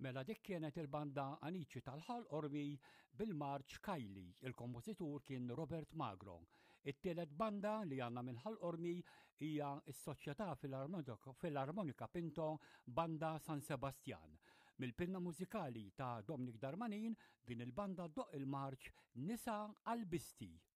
Mela dik kienet il-banda Aniċi tal-ħal Ormi bil-marċ Kajli, il-kompożitur kien Robert Magro. It-tielet banda li għandna minn ħal Ormi hija s-Soċjetà Filarmonika Pinto Banda San Sebastian. Mill-pinna mużikali ta' Dominic Darmanin din il-banda doq il-marċ Nisa għall-Bisti.